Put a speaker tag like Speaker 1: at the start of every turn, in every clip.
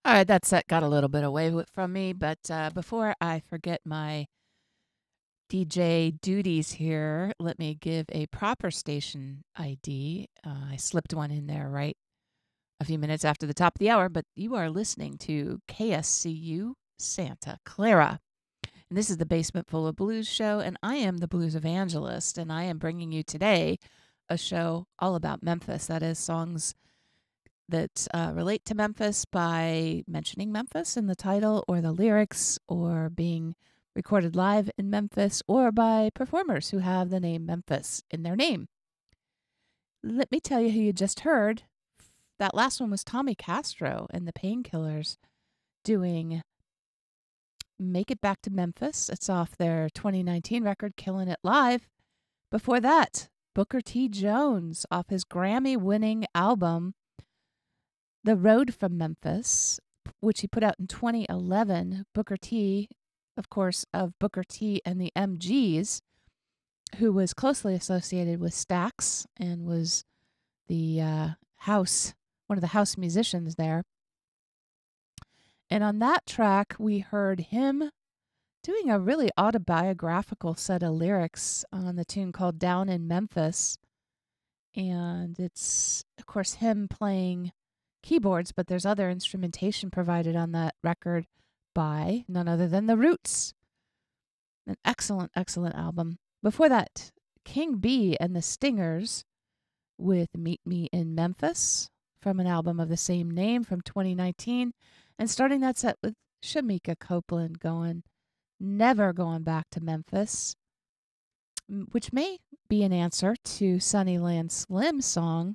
Speaker 1: All right, that set got a little bit away from me, but before I forget my DJ duties here, let me give a proper station ID. I slipped one in there right a few minutes after the top of the hour, but you are listening to KSCU Santa Clara. And this is the Basement Full of Blues show, and I am the blues evangelist, and I am bringing you today a show all about Memphis. That is, songs that relate to Memphis by mentioning Memphis in the title or the lyrics, or being recorded live in Memphis, or by performers who have the name Memphis in their name. Let me tell you who you just heard. That last one was Tommy Castro and the Painkillers doing Make It Back to Memphis. It's off their 2019 record, Killing It Live. Before that, Booker T. Jones off his Grammy-winning album, The Road from Memphis, which he put out in 2011. Booker T, of course, of Booker T and the MGs, who was closely associated with Stax and was the one of the house musicians there. And on that track, we heard him doing a really autobiographical set of lyrics on the tune called Down in Memphis. And it's, of course, him playing keyboards, but there's other instrumentation provided on that record by none other than The Roots. An excellent, excellent album. Before that, King B and the Stingers with Meet Me in Memphis from an album of the same name from 2019. And starting that set with Shamika Copeland going, Never Going Back to Memphis, which may be an answer to Sunnyland Slim's song,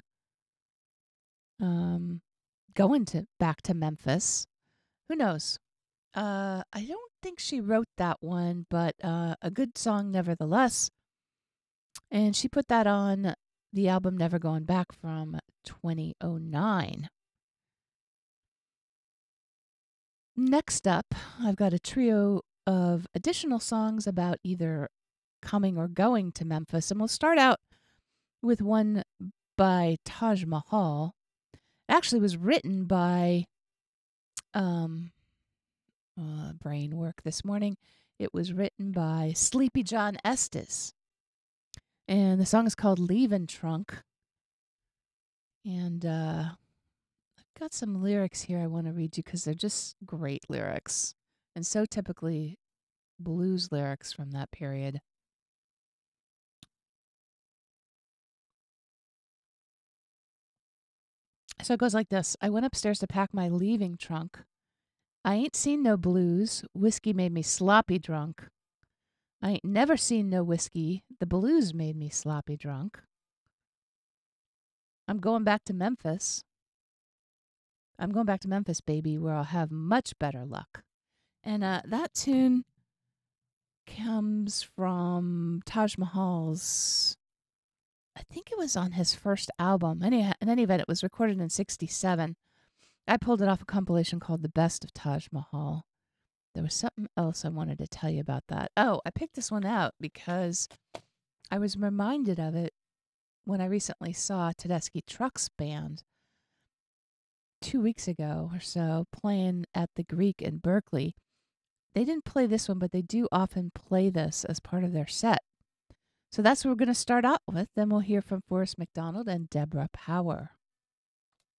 Speaker 1: Back to Memphis. Who knows? I don't think she wrote that one, but a good song nevertheless. And she put that on the album Never Going Back from 2009. Next up, I've got a trio of additional songs about either coming or going to Memphis, and we'll start out with one by Taj Mahal. It actually was written by brain work this morning. It was written by Sleepy John Estes. And the song is called Leavin' Trunk. And I've got some lyrics here I want to read you because they're just great lyrics. And so typically blues lyrics from that period. So it goes like this. I went upstairs to pack my leaving trunk. I ain't seen no blues. Whiskey made me sloppy drunk. I ain't never seen no whiskey. The blues made me sloppy drunk. I'm going back to Memphis. I'm going back to Memphis, baby, where I'll have much better luck. And that tune comes from Taj Mahal's, I think it was on his first album. In any event, it was recorded in 1967. I pulled it off a compilation called The Best of Taj Mahal. There was something else I wanted to tell you about that. Oh, I picked this one out because I was reminded of it when I recently saw Tedeschi Trucks Band 2 weeks ago or so playing at the Greek in Berkeley. They didn't play this one, but they do often play this as part of their set. So that's what we're going to start out with. Then we'll hear from Forrest McDonald and Deborah Power.